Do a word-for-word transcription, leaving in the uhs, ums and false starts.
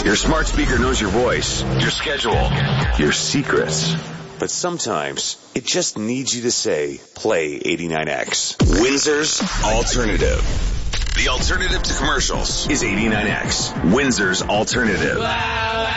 Your smart speaker knows your voice, your schedule, your secrets. But sometimes it just needs you to say, play eighty-nine X. Windsor's Alternative. The alternative to commercials is eighty-nine X. Windsor's Alternative.